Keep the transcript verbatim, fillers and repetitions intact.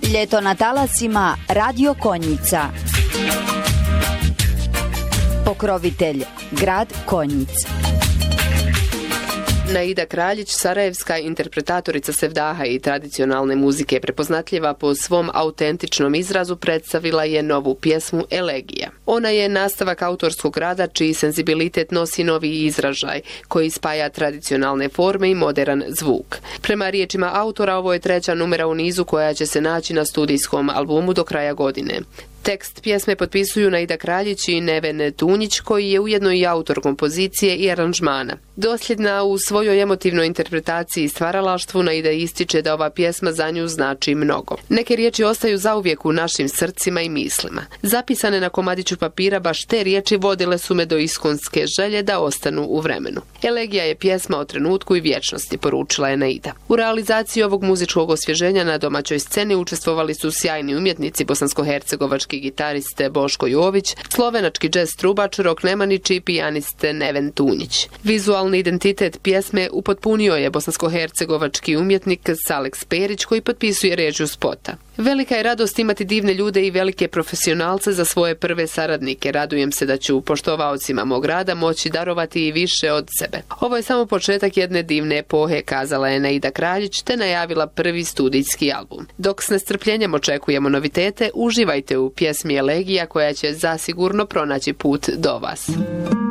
Ljeto na talasima Radio Konjica. Pokrovitelj grad Konjic. Naida Kraljić, sarajevska interpretatorica sevdaha i tradicionalne muzike, prepoznatljiva po svom autentičnom izrazu, predstavila je novu pjesmu Elegija. Ona je nastavak autorskog rada čiji senzibilitet nosi novi izražaj, koji spaja tradicionalne forme i modern zvuk. Prema riječima autora, ovo je treća numera u nizu koja će se naći na studijskom albumu do kraja godine. Tekst pjesme potpisuju Naida Kraljić i Neven Tunjić, koji je ujedno i autor kompozicije i aranžmana. Dosljedna u svojoj emotivnoj interpretaciji i stvaralaštvu, Naida ističe da ova pjesma za nju znači mnogo. Neke riječi ostaju zauvijek u našim srcima i mislima. Zapisane na komadiću papira, baš te riječi vodile su me do iskonske želje da ostanu u vremenu. Elegija je pjesma o trenutku i vječnosti, poručila je Naida. U realizaciji ovog muzičkog osvježenja na domaćoj sceni učestvovali su sjajni umjetnici, bosansko-hercegovački gitariste Boško Jović, slovenački džez trubač Rok Nemanić i pijaniste Neven Tunjić. Vizualni identitet pjesme upotpunio je bosansko-hercegovački umjetnik Saleks Perić, koji potpisuje režiju spota. Velika je radost imati divne ljude i velike profesionalce za svoje prve saradnike. Radujem se da ću poštovaocima mog rada moći darovati i više od sebe. Ovo je samo početak jedne divne epohe, kazala je Naida Kraljić, te najavila prvi studijski album. Dok s nestrpljenjem očekujemo novitete, uživajte u pjesmi Elegija koja će zasigurno pronaći put do vas.